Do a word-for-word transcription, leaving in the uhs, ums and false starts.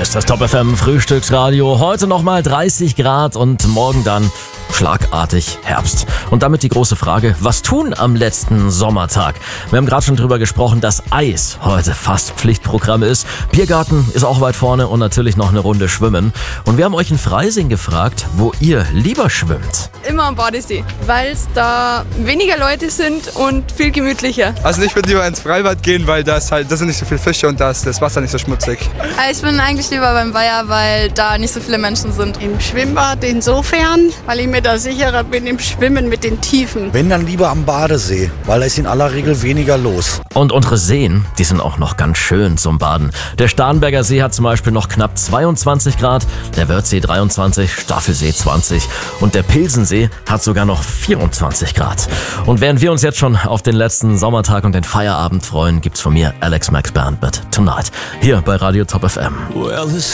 ist das Top F M Frühstücksradio. Heute nochmal dreißig Grad und morgen dann schlagartig Herbst. Und damit die große Frage, was tun am letzten Sommertag? Wir haben gerade schon drüber gesprochen, dass Eis heute fast Pflichtprogramm ist. Biergarten ist auch weit vorne und natürlich noch eine Runde schwimmen. Und wir haben euch in Freising gefragt, wo ihr lieber schwimmt. Immer am Badesee, weil es da weniger Leute sind und viel gemütlicher. Also ich würde lieber ins Freibad gehen, weil da ist halt, da sind nicht so viele Fische und da ist das Wasser nicht so schmutzig. Ich bin eigentlich lieber beim Weiher, weil da nicht so viele Menschen sind. Im Schwimmbad insofern, weil ich mir da sicherer bin im Schwimmen mit den Tiefen. Wenn, dann lieber am Badesee, weil da ist in aller Regel weniger los. Und unsere Seen, die sind auch noch ganz schön zum Baden. Der Starnberger See hat zum Beispiel noch knapp zweiundzwanzig Grad, der Wörthsee dreiundzwanzig, Staffelsee zwanzig und der Pilsensee hat sogar noch vierundzwanzig Grad. Und während wir uns jetzt schon auf den letzten Sommertag und den Feierabend freuen, gibt's von mir Alex Max Band mit Tonight hier bei Radio Top F M. Well,